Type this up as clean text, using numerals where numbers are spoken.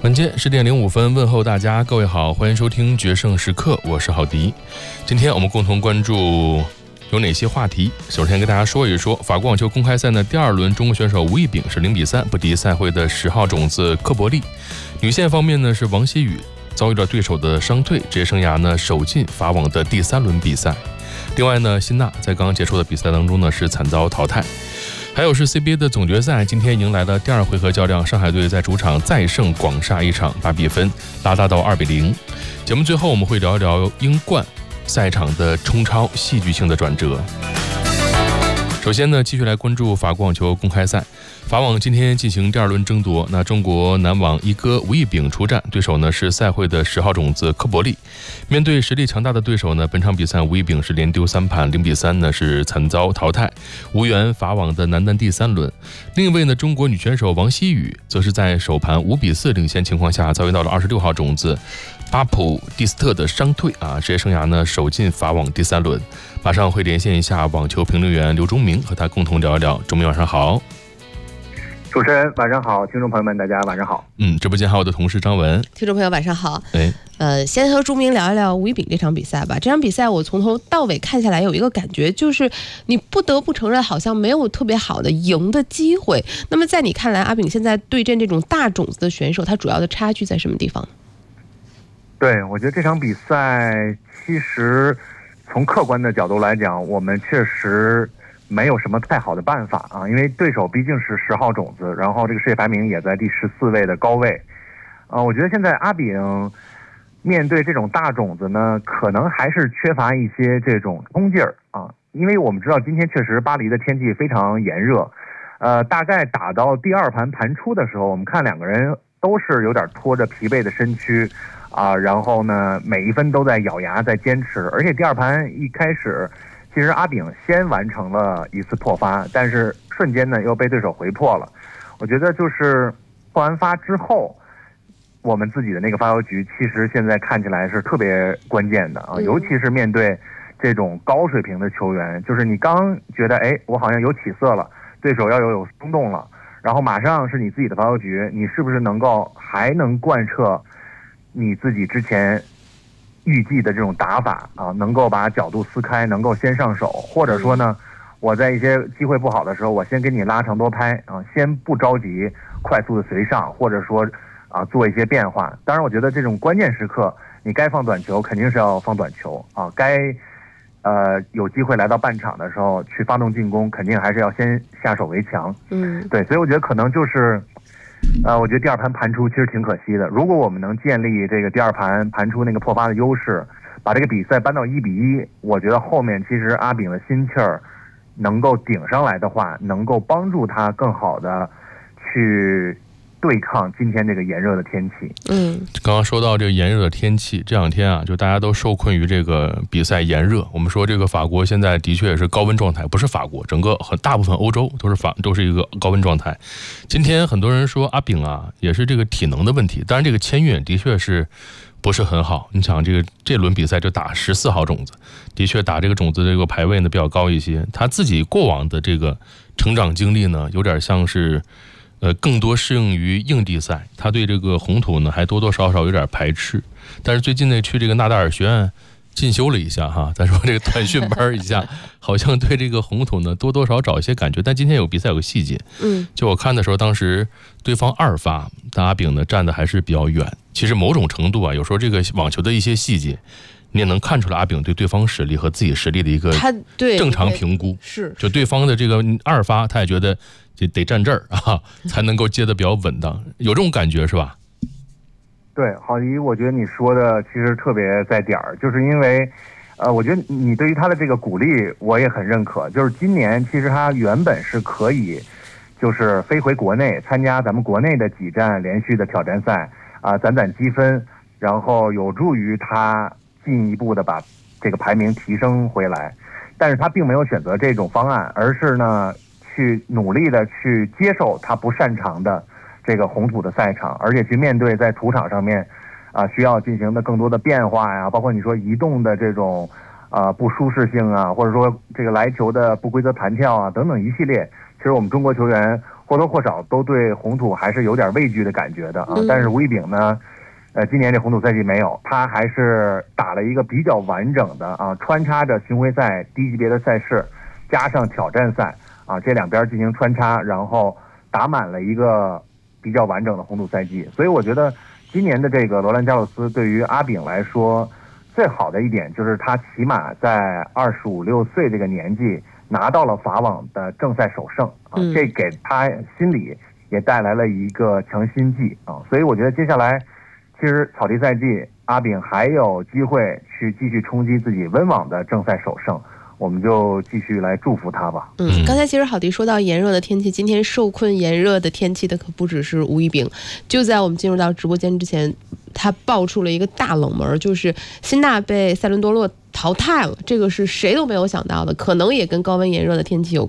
晚间10点05分，问候大家，各位好，欢迎收听决胜时刻，我是郝迪。今天我们共同关注有哪些话题？首先跟大家说一说法国网球公开赛呢，第2轮中国选手吴亦丙是0比3不敌赛会的10号种子科伯利。女线方面呢，是王曦雨遭遇了对手的伤退，职业生涯呢首进法网的第3轮比赛。另外呢，辛纳在刚刚结束的比赛当中呢是惨遭淘汰。还有是 CBA 的总决赛，今天迎来了第2回合较量，上海队在主场再胜广厦一场，把比分拉大到2比0。节目最后我们会聊一聊英冠赛场的冲超戏剧性的转折。首先呢，继续来关注法国网球公开赛。法网今天进行第2轮争夺，那中国男网一哥吴亦丙出战，对手呢是赛会的10号种子科伯利。面对实力强大的对手呢，本场比赛吴亦丙是连丢3盘，0比3呢是惨遭淘汰，无缘法网的男单第3轮。另一位呢，中国女选手王曦雨则是在首盘5比4领先情况下，遭遇到了26号种子巴普蒂斯特的伤退职业生涯呢首进法网第3轮。马上会连线一下网球评论员刘忠明，和他共同聊一聊。忠明晚上好。 主持人晚上好，听众朋友们大家晚上好。 直播间还有我的同事张文。 听众朋友晚上好。先和忠明聊一聊吴亦丙这场比赛吧。这场比赛我从头到尾看下来有一个感觉，就是你不得不承认好像没有特别好的赢的机会。那么在你看来，阿丙现在对阵这种大种子的选手，他主要的差距在什么地方？ 对，我觉得这场比赛其实从客观的角度来讲，我们确实没有什么太好的办法因为对手毕竟是10号种子，然后这个世界排名也在第14位的高位。我觉得现在阿丙面对这种大种子呢，可能还是缺乏一些这种冲劲儿因为我们知道今天确实巴黎的天气非常炎热，大概打到第2盘盘出的时候，我们看两个人都是有点拖着疲惫的身躯然后呢每一分都在咬牙在坚持，而且第2盘一开始其实阿丙先完成了一次破发，但是瞬间呢又被对手回破了。我觉得就是破完发之后，我们自己的那个发球局其实现在看起来是特别关键的尤其是面对这种高水平的球员，就是你刚觉得我好像有起色了，对手要有松动了，然后马上是你自己的发球局，你是不是还能贯彻你自己之前预计的这种打法能够把角度撕开，能够先上手，或者说呢，我在一些机会不好的时候，我先给你拉长多拍先不着急快速的随上，或者说做一些变化。当然我觉得这种关键时刻你该放短球肯定是要放短球该有机会来到半场的时候去发动进攻，肯定还是要先下手为强。对，所以我觉得可能就是我觉得第2盘盘出其实挺可惜的。如果我们能建立这个第2盘盘出那个破发的优势，把这个比赛扳到1比1，我觉得后面其实阿丙的心气儿能够顶上来的话，能够帮助他更好的去对抗今天这个炎热的天气。 刚刚说到这个炎热的天气，这2天就大家都受困于这个比赛炎热。我们说这个法国现在的确也是高温状态，不是法国，整个大部分欧洲都是一个高温状态。今天很多人说阿丙也是这个体能的问题，当然这个签运的确是不是很好。你想这轮比赛就打14号种子，的确打这个种子这个排位呢比较高一些。他自己过往的这个成长经历呢，有点像是更多适应于硬地赛，他对这个红土呢还多多少少有点排斥。但是最近呢去这个纳达尔学院进修了一下咱说这个团训班一下，好像对这个红土呢多多少少找一些感觉。但今天有比赛有个细节，就我看的时候，当时对方2发，但阿丙呢站的还是比较远。其实某种程度有时候这个网球的一些细节，你也能看出来阿丙对对方实力和自己实力的一个正常评估。 是， 就对方的这个2发，他也觉得就得站这儿才能够接得比较稳当，有这种感觉是吧？ 对，郝迪，我觉得你说的其实特别在点儿，就是因为我觉得你对于他的这个鼓励我也很认可。就是今年其实他原本是可以就是飞回国内参加咱们国内的几站连续的挑战赛攒积分，然后有助于他进一步的把这个排名提升回来。但是他并没有选择这种方案，而是呢去努力的去接受他不擅长的这个红土的赛场，而且去面对在土场上面需要进行的更多的变化呀，包括你说移动的这种不舒适性或者说这个来球的不规则弹跳等等一系列，其实我们中国球员或多或少都对红土还是有点畏惧的感觉的啊。但是吴一丙呢，今年这红土赛季没有，他还是打了一个比较完整的啊，穿插着巡回赛低级别的赛事，加上挑战赛啊，这两边进行穿插，然后打满了一个比较完整的红土赛季。所以我觉得今年的这个罗兰加洛斯对于阿丙来说，最好的一点就是他起码在25、26岁这个年纪拿到了法网的正赛首胜啊，这给他心里也带来了一个强心剂啊。所以我觉得接下来其实草地赛季阿丙还有机会去继续冲击自己温网的正赛首胜，我们就继续来祝福他吧。 刚才其实郝迪说到炎热的天气，今天受困炎热的天气的可不只是吴一丙。就在我们进入到直播间之前，他爆出了一个大冷门，就是辛纳被塞伦多洛淘汰了，这个是谁都没有想到的，可能也跟高温炎热的天气有关。